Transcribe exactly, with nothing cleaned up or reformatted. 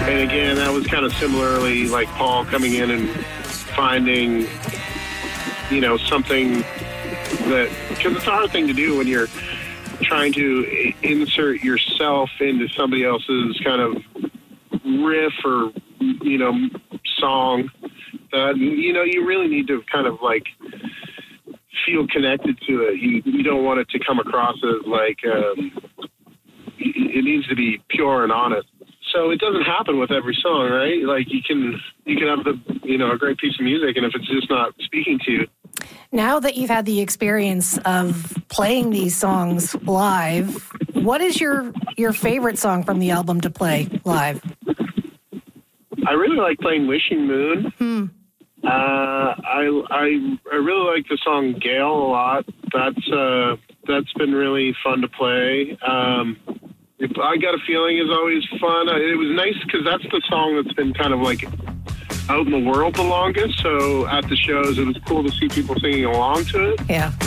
And again, that was kind of similarly like Paul coming in and finding, you know, something that, because it's a hard thing to do when you're trying to insert yourself into somebody else's kind of riff or, you know, song. Uh, you know, you really need to kind of like feel connected to it. You, you don't want it to come across as like, um, it needs to be pure and honest. So it doesn't happen with every song, right? Like you can, you can have the, you know, a great piece of music, and if it's just not speaking to you. Now that you've had the experience of playing these songs live, what is your your favorite song from the album to play live? I really like playing Wishing Moon. Hmm. Uh, I, I I really like the song Gale a lot. That's uh, that's been really fun to play. Um, I Got a Feeling is always fun. It was nice because that's the song that's been kind of like out in the world the longest. So at the shows, it was cool to see people singing along to it. Yeah.